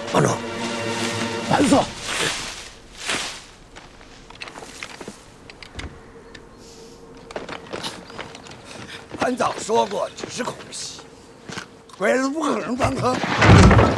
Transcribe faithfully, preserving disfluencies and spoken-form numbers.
班长， 班子， 班长说过，只是空袭，鬼子不可能翻坑。